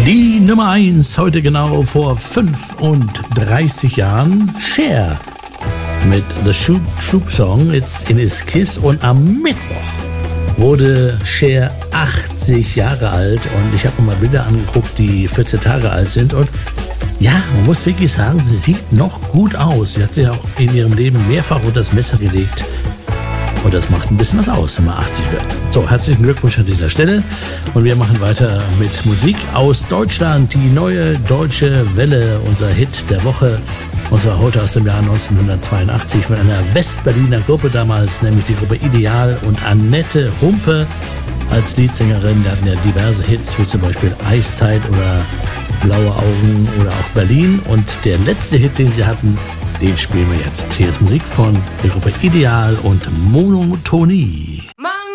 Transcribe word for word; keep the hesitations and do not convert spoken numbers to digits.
Die Nummer eins heute genau vor fünfunddreißig Jahren, Cher mit The Shoop Troop Song, It's in His Kiss. Und am Mittwoch wurde Cher achtzig Jahre alt und ich habe mir mal Bilder angeguckt, die vierzehn Tage alt sind, und ja, man muss wirklich sagen, sie sieht noch gut aus. Sie hat sich auch in ihrem Leben mehrfach unter das Messer gelegt. Und das macht ein bisschen was aus, wenn man achtzig wird. So, herzlichen Glückwunsch an dieser Stelle. Und wir machen weiter mit Musik aus Deutschland. Die neue deutsche Welle, unser Hit der Woche. Und zwar heute aus dem Jahr neunzehnhundertzweiundachtzig von einer Westberliner Gruppe damals, nämlich die Gruppe Ideal und Annette Humpe als Leadsängerin. Die hatten ja diverse Hits, wie zum Beispiel Eiszeit oder Blaue Augen oder auch Berlin. Und der letzte Hit, den sie hatten, den spielen wir jetzt. Hier ist Musik von der Gruppe Ideal und Monotonie.